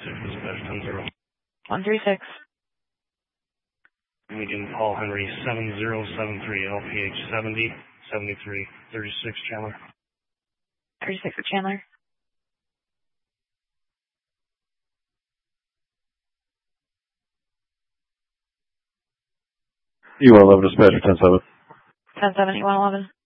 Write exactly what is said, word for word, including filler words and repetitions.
Dispatch ten zero. one three six. Median Paul Henry seven zero seven three, L P H seventy, seventy-three, thirty-six Chandler. thirty-six for Chandler. E one eleven dispatcher ten seven. ten seven, E one eleven.